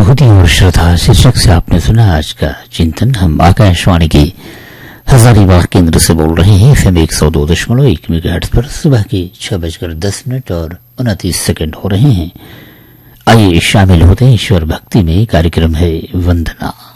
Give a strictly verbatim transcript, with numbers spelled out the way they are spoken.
अनुभूति और श्रद्धा शीर्षक से आपने सुना आज का चिंतन। हम आकाशवाणी की हजारीबाग केंद्र से बोल रहे हैं। एफएम एक सौ दो दशमलव एक मेगाहर्ट्ज पर सुबह के छह बजकर दस मिनट और उनतीस सेकंड हो रहे हैं। आइए शामिल होते हैं ईश्वर भक्ति में। कार्यक्रम है वंदना।